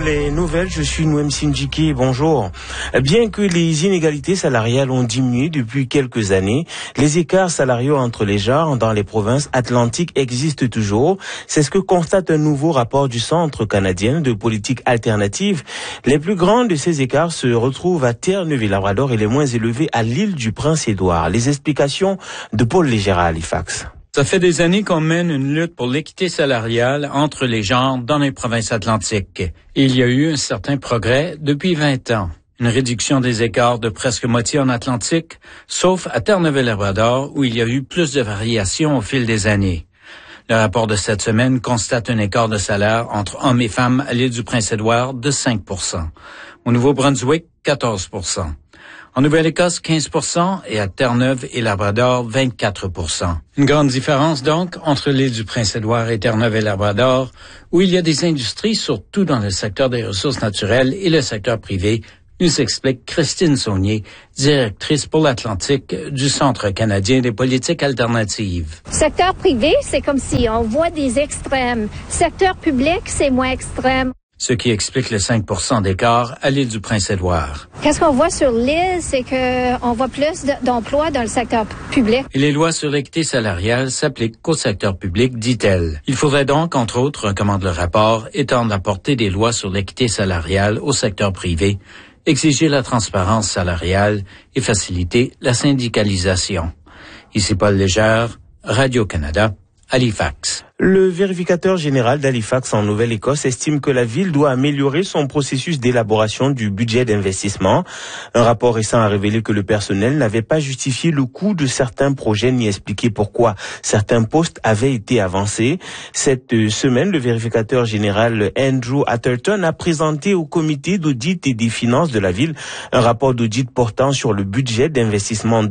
les nouvelles, je suis Noem Sindjiki, bonjour. Bien que les inégalités salariales ont diminué depuis quelques années, les écarts salariaux entre les genres dans les provinces atlantiques existent toujours. C'est ce que constate un nouveau rapport du Centre canadien de politique alternative. Les plus grands de ces écarts se retrouvent à Terre-Neuve-et-Labrador et les moins élevés à l'île du Prince-Édouard. Les explications de Paul Légera à Halifax. Ça fait des années qu'on mène une lutte pour l'équité salariale entre les genres dans les provinces atlantiques. Et il y a eu un certain progrès depuis 20 ans. Une réduction des écarts de presque moitié en Atlantique, sauf à Terre-Neuve-et-Labrador où il y a eu plus de variations au fil des années. Le rapport de cette semaine constate un écart de salaire entre hommes et femmes à l'île du Prince-Édouard de 5%. Au Nouveau-Brunswick, 14%. En Nouvelle-Écosse, 15% et à Terre-Neuve et Labrador, 24%. Une grande différence donc entre l'île du Prince-Édouard et Terre-Neuve et Labrador, où il y a des industries, surtout dans le secteur des ressources naturelles et le secteur privé, nous explique Christine Saunier, directrice pour l'Atlantique du Centre canadien des politiques alternatives. Secteur privé, c'est comme si on voit des extrêmes. Secteur public, c'est moins extrême. Ce qui explique le 5% d'écart à l'île du Prince-Édouard. Qu'est-ce qu'on voit sur l'île, c'est qu'on voit plus d'emplois dans le secteur public. Et les lois sur l'équité salariale s'appliquent qu'au secteur public, dit-elle. Il faudrait donc, entre autres, recommande le rapport, étendre la portée des lois sur l'équité salariale au secteur privé, exiger la transparence salariale et faciliter la syndicalisation. Ici Paul Légère, Radio-Canada, Halifax. Le vérificateur général d'Halifax en Nouvelle-Écosse estime que la ville doit améliorer son processus d'élaboration du budget d'investissement. Un rapport récent a révélé que le personnel n'avait pas justifié le coût de certains projets ni expliqué pourquoi certains postes avaient été avancés. Cette semaine, le vérificateur général Andrew Atherton a présenté au comité d'audit et des finances de la ville un rapport d'audit portant sur le budget d'investissement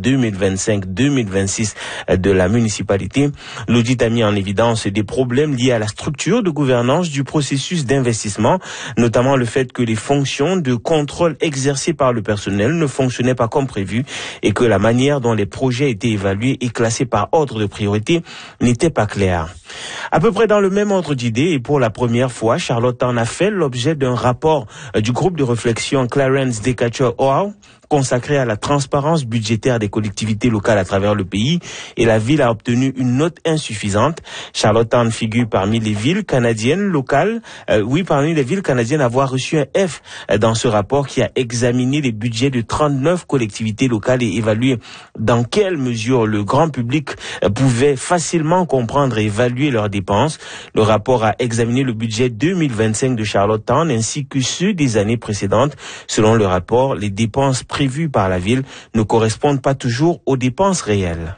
2025-2026 de la municipalité. L'audit a mis en évidence des problèmes liés à la structure de gouvernance du processus d'investissement, notamment le fait que les fonctions de contrôle exercées par le personnel ne fonctionnaient pas comme prévu et que la manière dont les projets étaient évalués et classés par ordre de priorité n'était pas claire. À peu près dans le même ordre d'idées et pour la première fois, Charlottetown a fait l'objet d'un rapport du groupe de réflexion Clarence Decatur-Howe consacré à la transparence budgétaire des collectivités locales à travers le pays et la ville a obtenu une note insuffisante. Charlottetown figure parmi les villes canadiennes locales, parmi les villes canadiennes à avoir reçu un F dans ce rapport qui a examiné les budgets de 39 collectivités locales et évalué dans quelle mesure le grand public pouvait facilement comprendre et évaluer leurs dépenses. Le rapport a examiné le budget 2025 de Charlottetown ainsi que ceux des années précédentes. Selon le rapport, les dépenses prévues par la ville ne correspondent pas toujours aux dépenses réelles.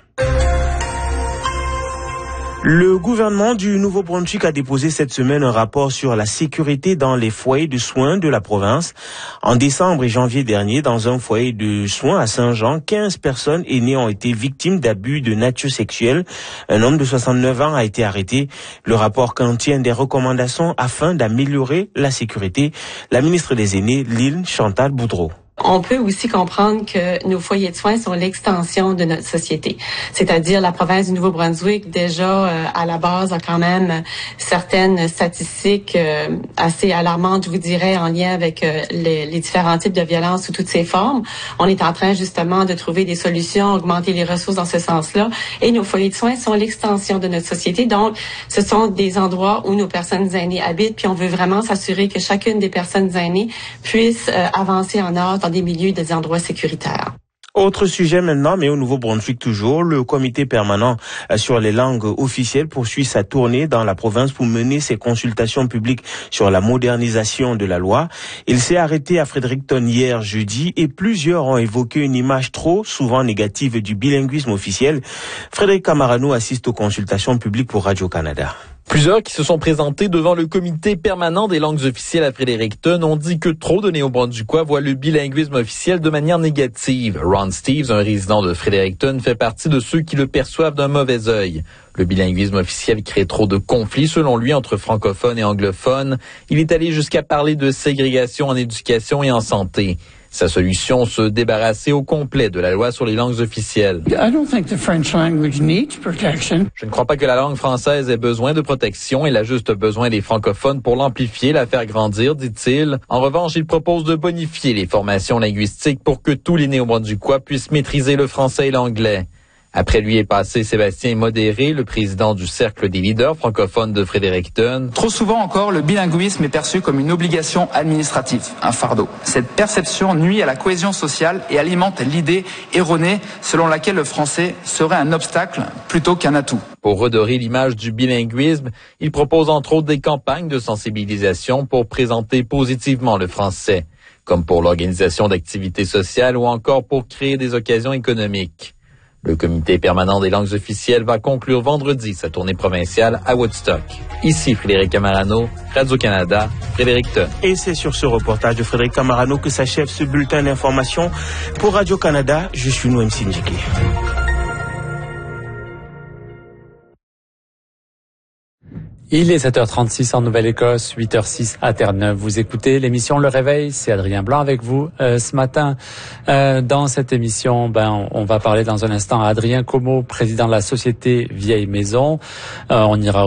Le gouvernement du Nouveau-Brunswick a déposé cette semaine un rapport sur la sécurité dans les foyers de soins de la province. En décembre et janvier dernier, dans un foyer de soins à Saint-Jean, 15 personnes aînées ont été victimes d'abus de nature sexuelle. Un homme de 69 ans a été arrêté. Le rapport contient des recommandations afin d'améliorer la sécurité. La ministre des Aînés, Lynn Chantal Boudreau. On peut aussi comprendre que nos foyers de soins sont l'extension de notre société. C'est-à-dire la province du Nouveau-Brunswick, déjà à la base, a quand même certaines statistiques assez alarmantes, je vous dirais, en lien avec les différents types de violences sous toutes ses formes. On est en train justement de trouver des solutions, augmenter les ressources dans ce sens-là. Et nos foyers de soins sont l'extension de notre société. Donc, ce sont des endroits où nos personnes aînées habitent, puis on veut vraiment s'assurer que chacune des personnes aînées puisse avancer en âge dans des milieux, des endroits sécuritaires. Autre sujet maintenant, mais au Nouveau-Brunswick toujours, le comité permanent sur les langues officielles poursuit sa tournée dans la province pour mener ses consultations publiques sur la modernisation de la loi. Il s'est arrêté à Fredericton hier jeudi et plusieurs ont évoqué une image trop souvent négative du bilinguisme officiel. Frédéric Camarano assiste aux consultations publiques pour Radio-Canada. Plusieurs qui se sont présentés devant le comité permanent des langues officielles à Fredericton ont dit que trop de Néo-Brunswickois voient le bilinguisme officiel de manière négative. Ron Steves, un résident de Fredericton, fait partie de ceux qui le perçoivent d'un mauvais œil. Le bilinguisme officiel crée trop de conflits, selon lui, entre francophones et anglophones. Il est allé jusqu'à parler de ségrégation en éducation et en santé. Sa solution, se débarrasser au complet de la loi sur les langues officielles. I don't think the French language needs protection. Je ne crois pas que la langue française ait besoin de protection. Elle a juste besoin des francophones pour l'amplifier, la faire grandir, dit-il. En revanche, il propose de bonifier les formations linguistiques pour que tous les Néo-Brunswickois puissent maîtriser le français et l'anglais. Après lui est passé Sébastien Modéré, le président du Cercle des leaders francophones de Fredericton. Trop souvent encore, le bilinguisme est perçu comme une obligation administrative, un fardeau. Cette perception nuit à la cohésion sociale et alimente l'idée erronée selon laquelle le français serait un obstacle plutôt qu'un atout. Pour redorer l'image du bilinguisme, il propose entre autres des campagnes de sensibilisation pour présenter positivement le français, comme pour l'organisation d'activités sociales ou encore pour créer des occasions économiques. Le comité permanent des langues officielles va conclure vendredi sa tournée provinciale à Woodstock. Ici Frédéric Camarano, Radio-Canada, Fredericton. Et c'est sur ce reportage de Frédéric Camarano que s'achève ce bulletin d'information. Pour Radio-Canada, je suis Noem Sindjiki. Il est 7h36 en Nouvelle-Écosse, 8h06 à Terre-Neuve. Vous écoutez l'émission Le Réveil, c'est Adrien Blanc avec vous ce matin. Dans cette émission, on va parler dans un instant à Adrien Comeau, président de la Société Vieille Maison. On ira